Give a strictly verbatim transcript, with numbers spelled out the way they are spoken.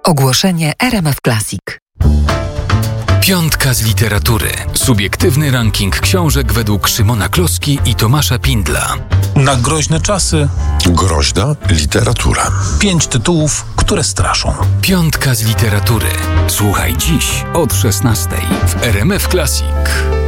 Ogłoszenie R M F Classic. Piątka z literatury. Subiektywny ranking książek według Szymona Kloski i Tomasza Pindla. Na groźne czasy. Groźna literatura. Pięć tytułów, które straszą. Piątka z literatury. Słuchaj dziś od szesnastej w R M F Classic.